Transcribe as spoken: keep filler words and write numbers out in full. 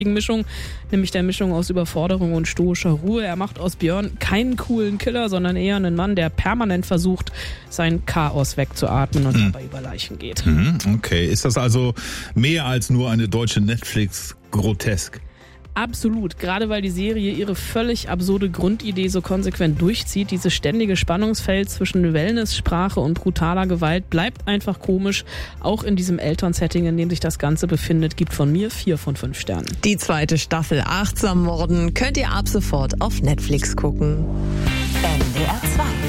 Mischung, nämlich der Mischung aus Überforderung und stoischer Ruhe. Er macht aus Björn keinen coolen Killer, sondern eher einen Mann, der permanent versucht, sein Chaos wegzuatmen und hm. dabei über Leichen geht. Mhm, okay, ist das also mehr als nur eine deutsche Netflix-Grotesk? Absolut, gerade weil die Serie ihre völlig absurde Grundidee so konsequent durchzieht. Dieses ständige Spannungsfeld zwischen Wellness-Sprache und brutaler Gewalt bleibt einfach komisch. Auch in diesem Elternsetting, in dem sich das Ganze befindet, gibt von mir vier von fünf Sternen. Die zweite Staffel Achtsam Morden könnt ihr ab sofort auf Netflix gucken. N D R zwei